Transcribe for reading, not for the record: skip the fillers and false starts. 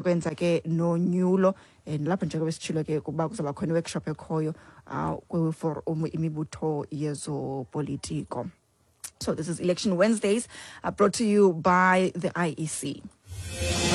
kwenza ke nonyulo lapho nje besitshilo ke kuba kuzaba khona workshop ekhoyo for imibutho yezopolitiko. So this is Election Wednesdays, brought to you by the IEC.